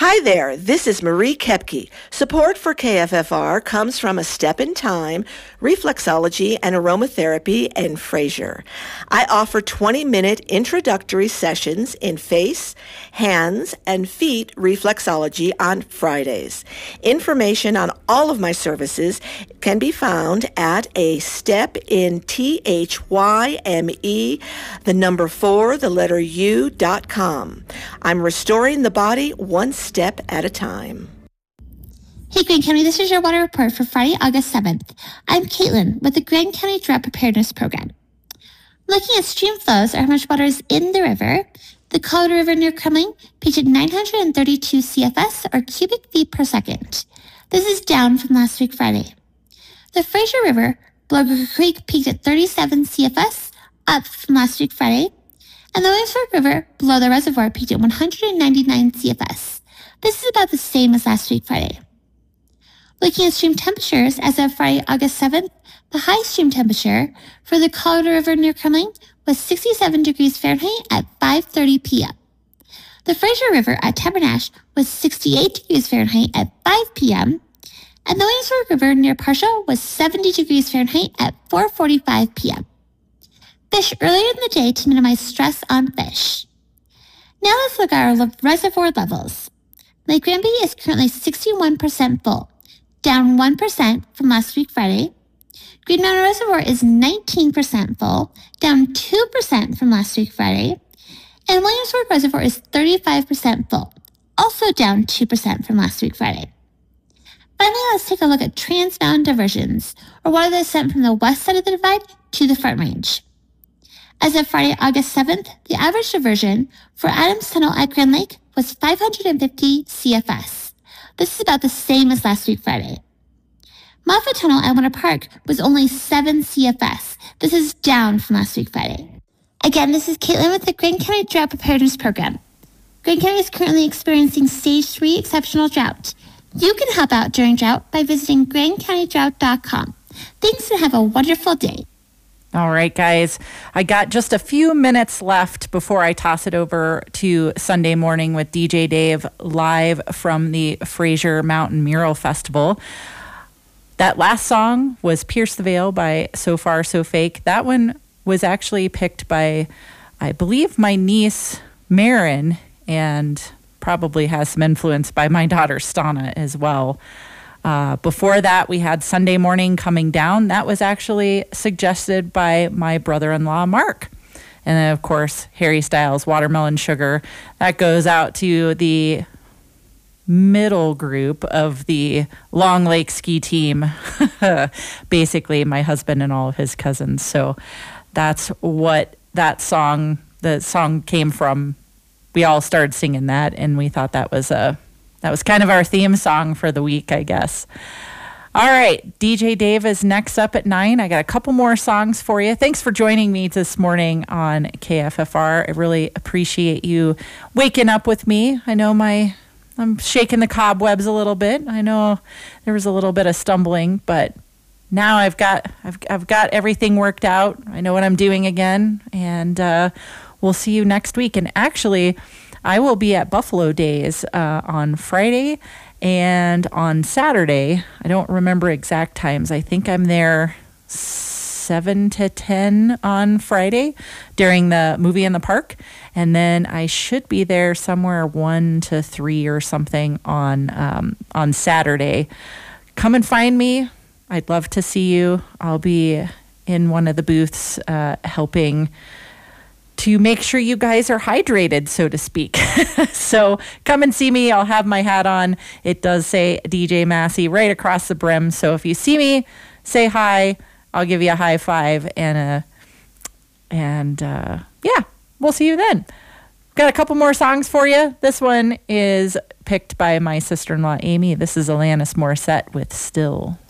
Hi there, this is Marie Kepke. Support for KFFR comes from A Step in Time, Reflexology and Aromatherapy in Fraser. I offer 20-minute introductory sessions in face, hands, and feet reflexology on Fridays. Information on all of my services can be found at A Step in THYME, the number 4, the letter U.com. I'm restoring the body one step at a time. Hey Grand County, this is your water report for Friday, August 7th. I'm Caitlin with the Grand County Drought Preparedness Program. Looking at stream flows or how much water is in the river, the Colorado River near Kremling peaked at 932 CFS or cubic feet per second. This is down from last week Friday. The Fraser River, Below Creek peaked at 37 CFS, up from last week Friday, and the Williamsburg River below the reservoir peaked at 199 CFS. This is about the same as last week Friday. Looking at stream temperatures as of Friday, August 7th, the high stream temperature for the Colorado River near Kremling was 67 degrees Fahrenheit at 5:30 p.m. The Fraser River at Tabernash was 68 degrees Fahrenheit at 5 p.m., and the Williamsburg River near Parshall was 70 degrees Fahrenheit at 4:45 p.m. Fish earlier in the day to minimize stress on fish. Now let's look at our reservoir levels. Lake Granby is currently 61% full, down 1% from last week Friday. Green Mountain Reservoir is 19% full, down 2% from last week Friday. And Williamsburg Reservoir is 35% full, also down 2% from last week Friday. Finally, let's take a look at Trans Mountain diversions, or water that is sent from the west side of the divide to the Front Range. As of Friday, August 7th, the average diversion for Adams Tunnel at Grand Lake was 550 CFS. This is about the same as last week Friday. Moffett Tunnel at Winter Park was only 7 CFS. This is down from last week Friday. Again, this is Caitlin with the Grand County Drought Preparedness Program. Grand County is currently experiencing Stage 3 exceptional drought. You can help out during drought by visiting grandcountydrought.com. Thanks and have a wonderful day. All right, guys, I got just a few minutes left before I toss it over to Sunday Morning with DJ Dave live from the Fraser Mountain Mural Festival. That last song was Pierce the Veil by So Far So Fake. That one was actually picked by, I believe, my niece, Marin, and probably has some influence by my daughter, Stana, as well. Before that, we had Sunday Morning Coming Down. That was actually suggested by my brother-in-law, Mark. And then, of course, Harry Styles, Watermelon Sugar. That goes out to the middle group of the Long Lake ski team. Basically, my husband and all of his cousins. So that's what the song came from. We all started singing that, and we thought that was kind of our theme song for the week, I guess. All right, DJ Dave is next up at 9. I got a couple more songs for you. Thanks for joining me this morning on KFFR. I really appreciate you waking up with me. I know I'm shaking the cobwebs a little bit. I know there was a little bit of stumbling, but now I've got everything worked out. I know what I'm doing again, and we'll see you next week. And actually, I will be at Buffalo Days on Friday and on Saturday. I don't remember exact times. I think I'm there 7 to 10 on Friday during the movie in the park. And then I should be there somewhere 1 to 3 or something on Saturday. Come and find me. I'd love to see you. I'll be in one of the booths helping to make sure you guys are hydrated, so to speak. So come and see me. I'll have my hat on. It does say DJ Massey right across the brim. So if you see me, say hi. I'll give you a high five and yeah, we'll see you then. Got a couple more songs for you. This one is picked by my sister-in-law, Amy. This is Alanis Morissette with Still.